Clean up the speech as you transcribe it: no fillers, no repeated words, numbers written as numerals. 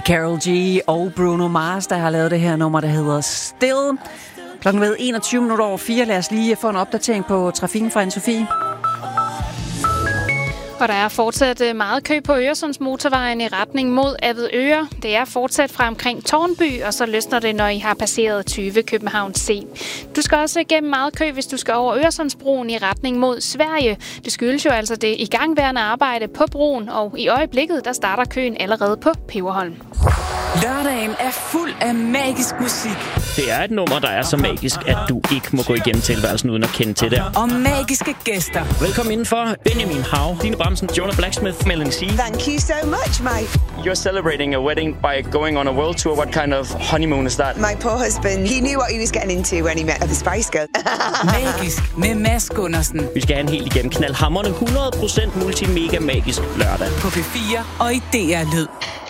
Karol G og Bruno Mars, der har lavet det her nummer, der hedder Still. Klokken ved 21:04. Lad os lige få en opdatering på trafikken fra Anne-Sophie. Og der er fortsat meget kø på Øresundsmotorvejen i retning mod Avedøre. Det er fortsat fra omkring Tårnby, og så løsner det, når I har passeret 20 København C. Du skal også igennem meget kø, hvis du skal over Øresundsbroen i retning mod Sverige. Det skyldes jo altså det igangværende arbejde på broen, og i øjeblikket der starter køen allerede på Peberholm. Lørdagen er fuld af magisk musik. Det er et nummer, der er så magisk, at du ikke må gå igennem tilværelsen uden at kende til det. Og magiske gæster. Velkommen indenfor. Benjamin Hav, Line Bramsen, Jonah Blacksmith, Melanie C. Thank you so much, mate. You're celebrating a wedding by going on a world tour. What kind of honeymoon is that? My poor husband, he knew what he was getting into when he met the Spice Girl. Magisk med Mads Gundersen. Vi skal have en helt igennem knaldhamrende 100% multimega magisk lørdag. På P4 og i DR Lyd.